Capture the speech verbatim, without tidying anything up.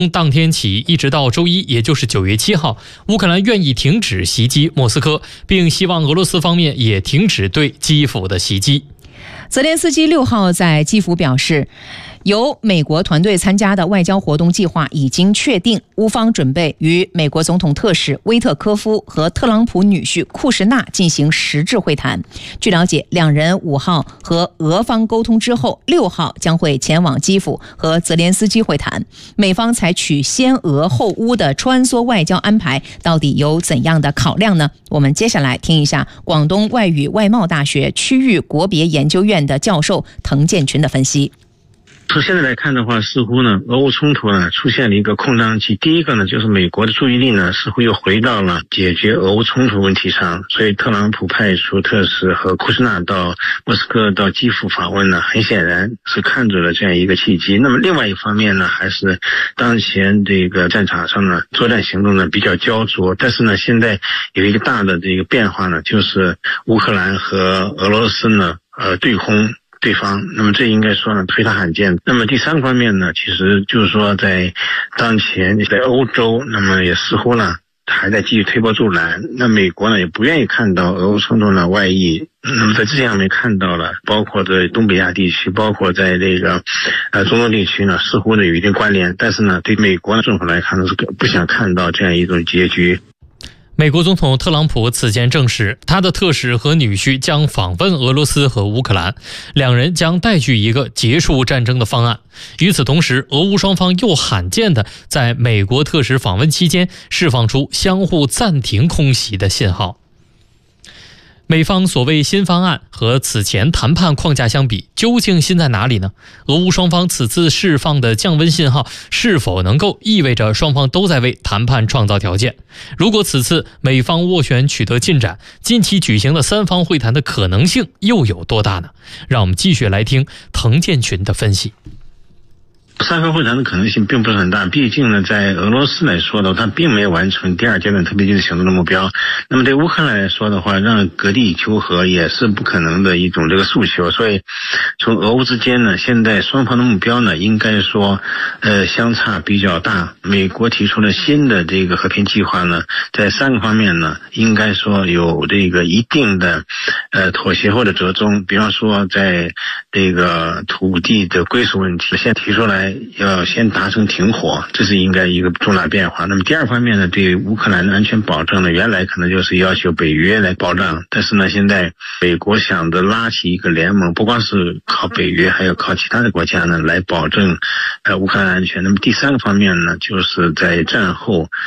当天起一直到周一，也就是九月七号，乌克兰愿意停止袭击莫斯科，并希望俄罗斯方面也停止对基辅的袭击。 泽连斯基六号在基辅表示，由美国团队参加的外交活动计划已经确定，乌方准备与美国总统特使威特科夫和特朗普女婿库什纳进行实质会谈。据了解，两人五号和俄方沟通之后，六号将会前往基辅和泽连斯基会谈。美方采取先俄后乌的穿梭外交安排，到底有怎样的考量呢？我们接下来听一下广东外语外贸大学区域国别研究院的教授滕建群的分析。 从现在来看的话，似乎呢，俄乌冲突呢出现了一个空档期。第一个呢，就是美国的注意力呢似乎又回到了解决俄乌冲突问题上，所以特朗普派出特使和库什纳到莫斯科到基辅访问呢，很显然是看准了这样一个契机。那么另外一方面呢，还是当前这个战场上呢，作战行动呢比较焦灼，但是呢，现在有一个大的这个变化呢，就是乌克兰和俄罗斯呢，呃，对轰对方，那么这应该说呢非常罕见。那么第三个方面呢，其实就是说在当前在欧洲，那么也似乎呢还在继续推波助澜。那美国呢也不愿意看到俄乌冲突呢外溢。那么在这上面看到了，包括在东北亚地区，包括在这个呃中东地区呢，似乎呢有一定关联。但是呢，对美国政府来看呢是不想看到这样一种结局。 美国总统特朗普此前证实，他的特使和女婿将访问俄罗斯和乌克兰，两人将带去一个结束战争的方案。与此同时，俄乌双方又罕见的在美国特使访问期间释放出相互暂停空袭的信号。美方所谓新方案和此前谈判框架相比，究竟新在哪里呢？俄乌双方此次释放的降温信号是否能够意味着双方都在为谈判创造条件？如果此次美方斡旋取得进展，近期举行的三方会谈的可能性又有多大呢？让我们继续来听滕建群的分析。 三方会谈的可能性并不是很大，毕竟呢，在俄罗斯来说的话，它并没有完成第二阶段特别军事行动的目标。那么对乌克兰来说的话，让割地求和也是不可能的一种这个诉求。所以，从俄乌之间呢，现在双方的目标呢，应该说，呃，相差比较大。美国提出了新的这个和平计划呢，在三个方面呢，应该说有这个一定的呃妥协或者折中。比方说，在这个土地的归属问题，先提出来。要先达成停火，这是应该一个重大变化。那么第二方面呢，对乌克兰的安全保障呢，原来可能就是要求北约来保障，但是呢，现在美国想着拉起一个联盟，不光是靠北约，还有靠其他的国家呢来保证呃乌克兰安全。那么第三个方面呢，就是在战后